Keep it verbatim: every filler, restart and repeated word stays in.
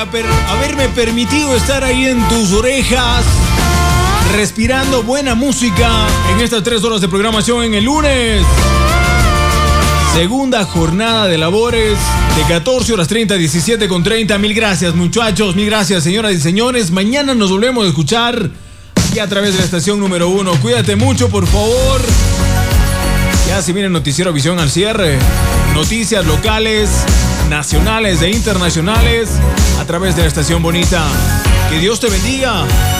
Per- haberme permitido estar ahí en tus orejas, respirando buena música en estas tres horas de programación en el lunes. Segunda jornada de labores de catorce horas treinta, diecisiete con treinta. Mil gracias, muchachos, mil gracias, señoras y señores. Mañana nos volvemos a escuchar aquí a través de la estación número uno. Cuídate mucho, por favor. Ya se viene el Noticiero Visión al cierre. Noticias locales, nacionales e internacionales a través de la estación bonita. Que Dios te bendiga.